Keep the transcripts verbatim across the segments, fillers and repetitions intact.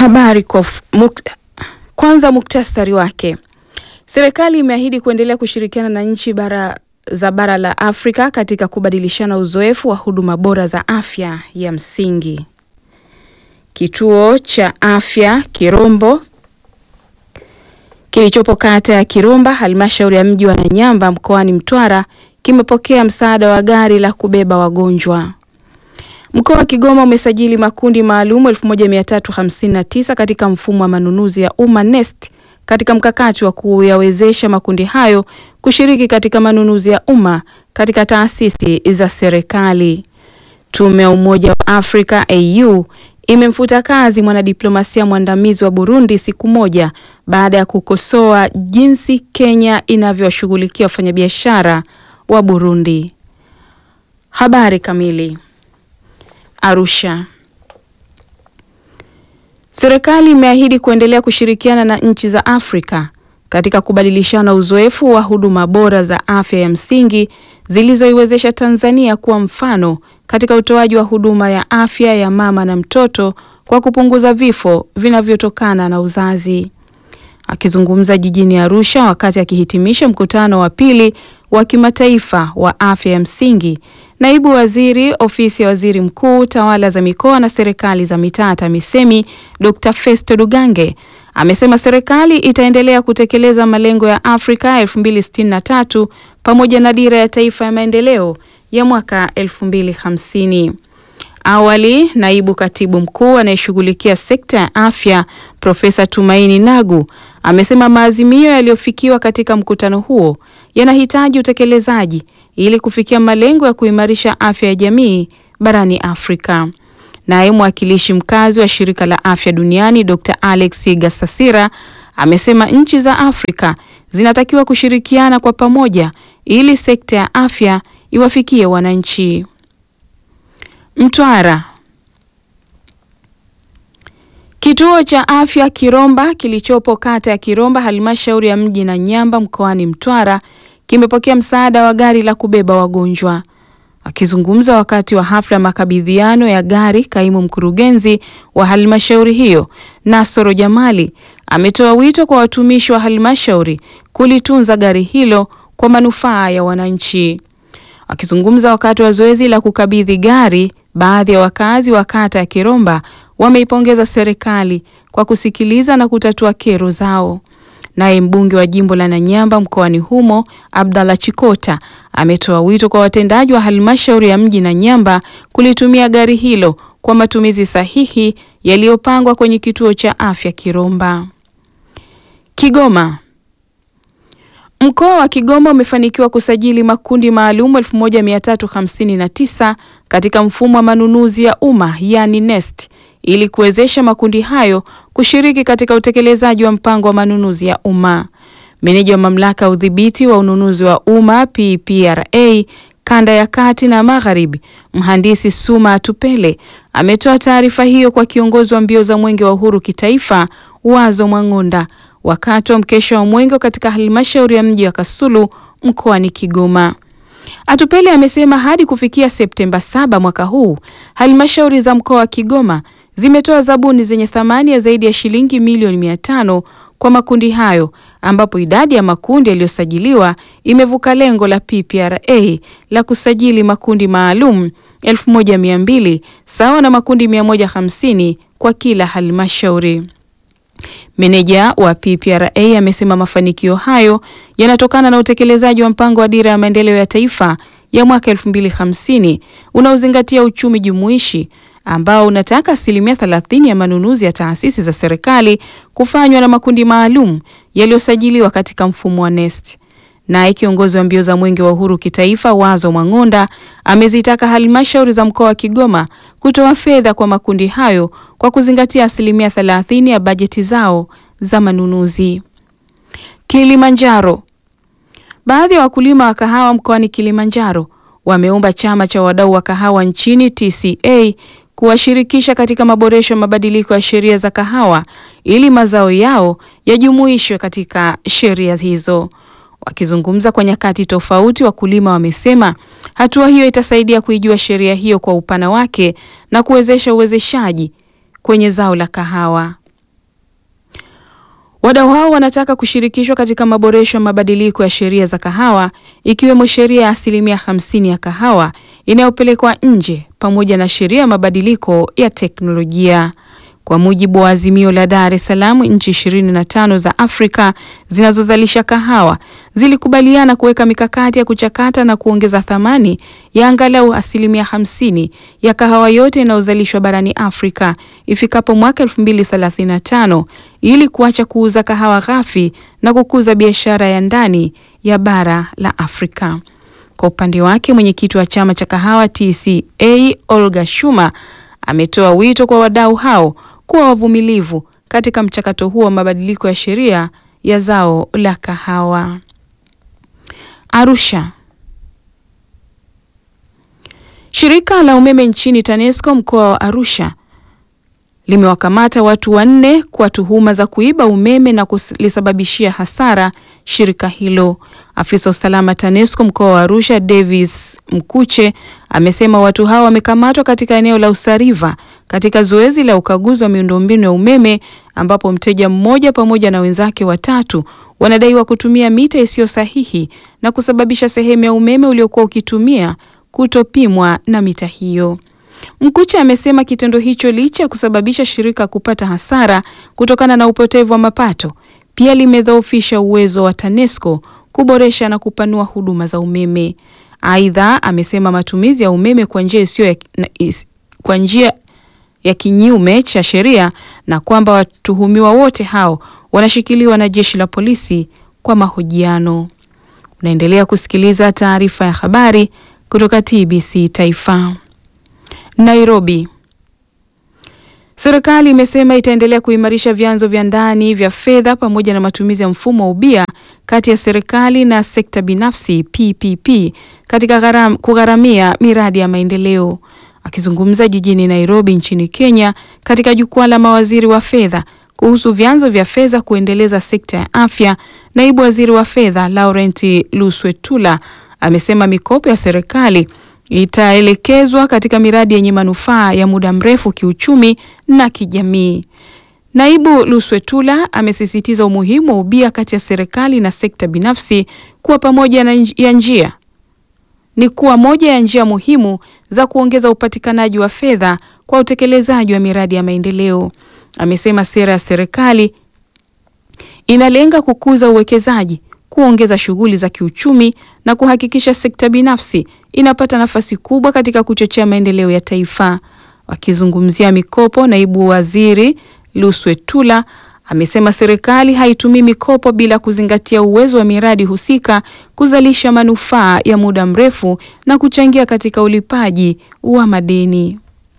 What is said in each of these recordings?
Habari kwa muk, kwanza muktasari wake. Serikali imeahidi kuendelea kushirikiana na nchi bara za bara la Afrika katika kubadilishana uzoefu wa huduma bora za afya ya msingi. Kituo cha afya Kirombo kilichopo kata ya Kiromba, halmashauri ya mji wa Nanyamba mkoani Mtwara, kimepokea msaada wa gari la kubeba wagonjwa. Mkoa wa Kigoma umesajili makundi maalum elfu moja mia tatu hamsini na tisa katika mfumo wa manunuzi ya umma NeST katika mkakati wa kuyawezesha makundi hayo kushiriki katika manunuzi ya umma katika taasisi za serikali. Tume ya Umoja wa Afrika A U imemfuta kazi mwanadiplomasia mwandamizi wa Burundi siku moja baada ya kukosoa jinsi Kenya inavyowashughulikia wafanyabiashara wa Burundi. Habari kamili. Arusha. Serikali imeahidi kuendelea kushirikiana na nchi za Afrika katika kubadilishana uzoefu wa huduma bora za afya ya msingi zilizoiwezesha Tanzania kuwa mfano katika utoaji wa huduma ya afya ya mama na mtoto kwa kupunguza vifo vinavyotokana na uzazi. Akizungumza jijini Arusha wakati akihitimisha mkutano wa pili wa kimataifa wa afya ya msingi, Naibu Waziri Ofisi ya Waziri Mkuu, Tawala za Mikoa na Serikali za Mitaa TAMISEMI, Dokta Festo Dugange amesema serikali itaendelea kutekeleza malengo ya Afrika elfu mbili sitini na tatu pamoja na dira ya taifa ya maendeleo ya mwaka elfu mbili hamsini. Awali, Naibu Katibu Mkuu anayeshughulikia sekta ya afya, Profesa Tumaini Nagu, amesema maazimio yaliyofikiwa katika mkutano huo yanahitaji utekelezaji ili kufikia malengo ya kuimarisha afya ya jamii barani Afrika. Naye mwakilishi mkazi wa Shirika la Afya Duniani Dokta Alex Gasasira amesema nchi za Afrika zinatakiwa kushirikiana kwa pamoja ili sekta ya afya iwafikie wananchi. Mtwara. Kituo cha afya Kiromba kilichopo kata ya Kiromba, halmashauri ya mji Nanyamba mkoani Mtwara, kimepokea msaada wa gari la kubeba wagonjwa. Akizungumza wakati wa hafla makabidhiano ya gari, kaimu mkurugenzi wa halmashauri hiyo Nasoro Jamali ametoa wito kwa watumishi wa halmashauri kulitunza gari hilo kwa manufaa ya wananchi. Akizungumza wakati wa zoezi la kukabidhi gari, baadhi ya wakazi wa kata ya Kiromba wameipongeza serikali kwa kusikiliza na kutatua kero zao. Naye mbunge wa jimbo la Nanyamba mkoani humo Abdalla Chikota ametoa wito kwa watendaji wa halmashauri ya mji Nanyamba kulitumia gari hilo kwa matumizi sahihi yaliyopangwa kwenye kituo cha afya Kiromba. Kigoma. Mkoa wa Kigoma umefanikiwa kusajili makundi maalum elfu moja mia tatu hamsini na tisa katika mfumo wa manunuzi ya umma yani NeST ili kuwezesha makundi hayo kushiriki katika utekelezaji wa mpango wa manunuzi ya umma. Meneja wa mamlaka ya udhibiti wa ununuzi wa umma P P R A kanda ya kati na magharibi, mhandisi Suma Tupele ametoa taarifa hiyo kwa kiongozi wa mbio za mwenge wa uhuru kitaifa Wazo Mwangonda wakati wa mkesha wa mwenge katika halmashauri ya mji wa Kasulu mkoani Kigoma. Atupele amesema hadi kufikia Septemba saba mwaka huu, halmashauri za mkoa wa Kigoma zimetoa zabuni zenye thamani ya zaidi ya shilingi milioni mia tano kwa makundi hayo, ambapo idadi ya makundi yaliyosajiliwa imevuka lengo la P P R A la kusajili makundi maalum elfu moja mia mbili sawa na makundi mia moja hamsini kwa kila halmashauri. Meneja wa P P R A amesema mafanikio hayo yanatokana na utekelezaji wa mpango wa dira ya maendeleo ya taifa ya mwaka elfu mbili hamsini unaozingatia uchumi jumuishi ambao unataka asilimia thelathini ya manunuzi ya taasisi za serikali kufanywa na makundi maalum yaliyosajiliwa katika mfumo wa NeST. Naye kiongozi wa mbio za mwenge wa uhuru kitaifa Wazo Mwangonda amezitaka halmashauri za mkoa wa Kigoma kutoa fedha kwa makundi hayo kwa kuzingatia asilimia thelathini ya bajeti zao za manunuzi. Kilimanjaro. Baadhi ya wakulima wa kahawa mkoani Kilimanjaro wameomba chama cha wadau wa kahawa nchini T C A kuwashirikisha katika maboresho ya mabadiliko ya sheria za kahawa ili mazao yao yajumuishwe katika sheria hizo. Wakizungumza kwa nyakati tofauti, wakulima wamesema hatua hiyo itasaidia kuijua sheria hiyo kwa upana wake na kuwezesha uwezeshaji kwenye zao la kahawa. Wadau hao wanataka kushirikishwa katika maboresho ya mabadiliko ya sheria za kahawa, ikiwemo sheria ya asilimia hamsini ya kahawa inayopelekwa nje pamoja na sheria ya mabadiliko ya teknolojia. Kwa mujibu wa azimio la Dar es Salaam, nchi ishirini na tano za Afrika zinazozalisha kahawa zilikubaliana kuweka mikakati ya kuchakata na kuongeza thamani ya angalau asilimia hamsini ya kahawa yote inayozalishwa barani Afrika ifikapo mwaka elfu mbili thelathini na tano ili kuacha kuuza kahawa ghafi na kukuza biashara ya ndani ya bara la Afrika. Kwa upande wake, mwenyekiti wa chama cha kahawa T C A Olga Shuma ametoa wito kwa wadau hao kuwa wavumilivu katika mchakato huo wa mabadiliko ya sheria ya zao la kahawa. Arusha. Shirika la umeme nchini TANESCO mkoa wa Arusha limewakamata watu wanne kwa tuhuma za kuiba umeme na kulisababishia hasara shirika hilo. Afisa usalama TANESCO mkoa wa Arusha Davis Mkuche amesema watu hao wamekamatwa katika eneo la Usariva katika zoezi la ukaguzi wa miundombinu ya umeme, ambapo mteja mmoja pamoja na wenzake watatu wanadaiwa kutumia mita isiyo sahihi na kusababisha sehemu ya umeme uliokuwa ukitumia kutopimwa na mita hiyo. Mkuche amesema kitendo hicho, licha ya kusababisha shirika kupata hasara kutokana na upotevu wa mapato, pia limedhoofisha uwezo wa TANESCO kuboresha na kupanua huduma za umeme. Aidha, amesema matumizi ya umeme kwa njia isiyo ya, kwa njia ya kinyume cha sheria na kwamba watuhumiwa wote hao wanashikiliwa na jeshi la polisi kwa mahojiano. Unaendelea kusikiliza taarifa ya habari kutoka T B C Taifa. Nairobi. Serikali imesema itaendelea kuimarisha vyanzo vya ndani vya fedha pamoja na matumizi ya mfumo wa ubia kati ya serikali na sekta binafsi P P P katika gharam, kugharamia miradi ya maendeleo. Akizungumza jijini Nairobi nchini Kenya katika jukwaa la mawaziri wa fedha kuhusu vyanzo vya fedha kuendeleza sekta ya afya, naibu waziri wa fedha Laurent Luswetula amesema mikopo ya serikali itaelekezwa katika miradi yenye manufaa ya muda mrefu kiuchumi na kijamii. Naibu Luswetula amesisitiza umuhimu wa ubia kati ya serikali na sekta binafsi kuwa pamoja na ya njia ni kuwa moja ya njia muhimu za kuongeza upatikanaji wa fedha kwa utekelezaji wa miradi ya maendeleo. Amesema sera ya serikali inalenga kukuza uwekezaji, kuongeza shughuli za kiuchumi na kuhakikisha sekta binafsi inapata nafasi kubwa katika kuchochea maendeleo ya taifa. Wakizungumzia mikopo, naibu waziri Luswetula amesema serikali haitumii mikopo bila kuzingatia uwezo wa miradi husika kuzalisha manufaa ya muda mrefu na kuchangia katika ulipaji wa madeni.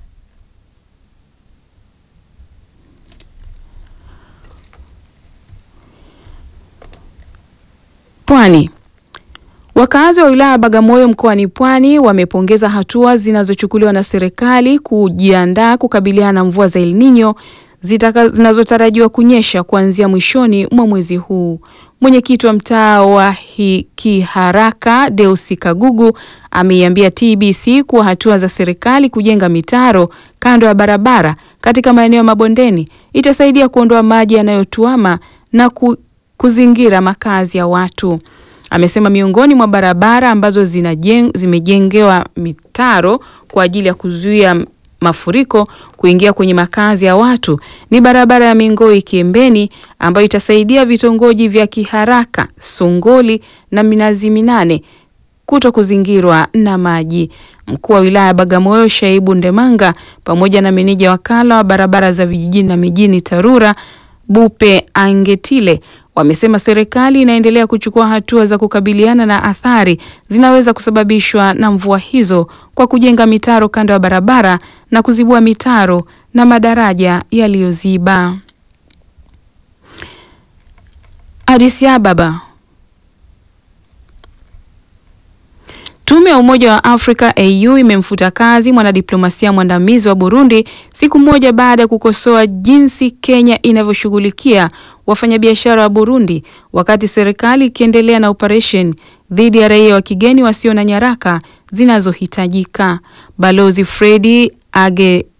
Pwani. Wakazi wa wilaya ya Bagamoyo mkoani Pwani wamepongeza hatua zinazochukuliwa na serikali kujiandaa kukabiliana na mvua za El Nino zinazotarajiwa kunyesha kuanzia mwishoni mwa mwezi huu. Mwenyekiti wa mtaa wa Kiharaka Deusi Kagugu ameiambia T B C kuwa hatua za serikali kujenga mitaro kando ya barabara katika maeneo mabondeni itasaidia kuondoa maji yanayotuama na ku, kuzingira makazi ya watu. Amesema miongoni mwa barabara ambazo zinajeng, zimejengewa mitaro kwa ajili ya kuzuia mafuriko kuingia kwenye makazi ya watu ni barabara ya Mingoi Kiembeni ambayo itasaidia vitongoji vya Kiharaka, Songoli na Minazi Minane kuto kuzingirwa na maji. Mkuu wa wilaya ya Bagamoyo Shaibu Ndemanga pamoja na meneja wakala wa barabara za vijijini na mijini TARURA Bupe Angetile wamesema serikali inaendelea kuchukua hatua za kukabiliana na athari zinaweza kusababishwa na mvua hizo kwa kujenga mitaro kando ya barabara na kuzibua mitaro na madaraja yaliyoziba. Addis Ababa. Tume ya Umoja wa Afrika A U imemfuta kazi mwanadiplomasia mwandamizi wa Burundi siku moja baada ya kukosoa jinsi Kenya inavyoshughulikia wafanyabiashara wa Burundi wakati serikali ikiendelea na operation dhidi ya raia wa kigeni wasio na nyaraka zinazohitajika. Balozi Fredi Age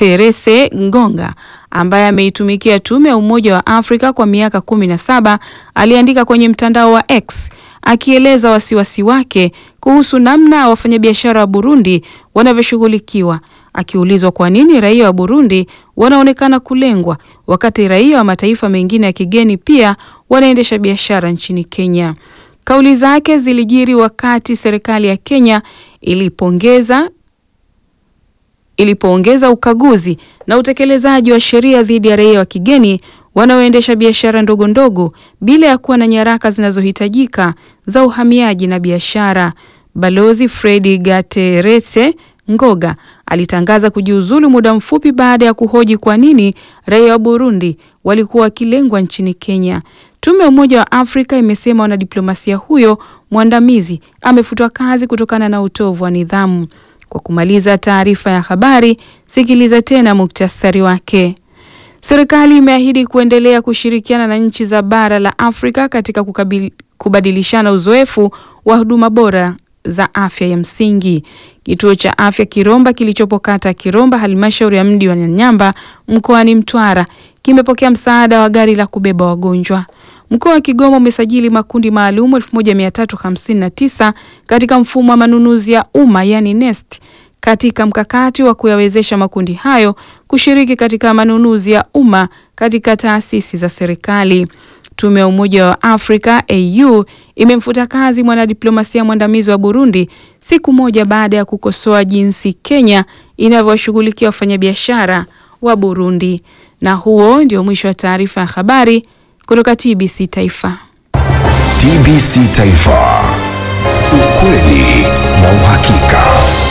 Gaterese Ngonga ambaye ameitumikia tume ya Umoja wa Afrika kwa miaka kumi na saba aliandika kwenye mtandao wa X akieleza wasiwasi wake kuhusu namna wafanyabiashara wa Burundi wanavyoshughulikiwa, akiulizwa kwa nini raia wa Burundi wanaonekana kulengwa wakati raia wa mataifa mengine ya kigeni pia wanaendesha biashara nchini Kenya. Kauli zake zilijiri wakati serikali ya Kenya ilipongeza ilipoongeza ukaguzi na utekelezaji wa sheria dhidi ya raia wa kigeni wanaoendesha biashara ndogo ndogo bila ya kuwa na nyaraka zinazohitajika za uhamiaji na biashara. Balozi Fredi Gaterese Ngoga alitangaza kujiuzulu muda mfupi baada ya kuhoji kwa nini raia wa Burundi walikuwa wakilengwa nchini Kenya. Tume ya Umoja wa Afrika imesema wanadiplomasia huyo mwandamizi amefutwa kazi kutokana na utovu wa nidhamu. Kwa kumaliza taarifa ya habari, sikiliza tena muktasari wake. Serikali imeahidi kuendelea kushirikiana na nchi za bara la Afrika katika kukabili, kubadilishana uzoefu wa huduma bora za afya ya msingi. Kituo cha afya Kiromba kilichopo kata Kiromba, halmashauri ya mji wa Nyamba, mkoani Mtwara, kimepokea msaada wa gari la kubeba wagonjwa. Mkoa wa Kigoma umesajili makundi maalum elfu moja mia tatu hamsini na tisa katika mfumo wa manunuzi ya umma yani NeST, katika mkakati wa kuyawezesha makundi hayo kushiriki katika manunuzi ya umma katika taasisi za serikali. Tume ya Umoja wa Afrika A U imemfuta kazi mwanadiplomasia mwandamizi wa Burundi siku moja baada ya kukosoa jinsi Kenya inavyoshughulikia wafanyabiashara wa Burundi. Na huo ndio mwisho wa taarifa ya habari kutoka T B C Taifa. T B C Taifa. Ukweli na uhakika.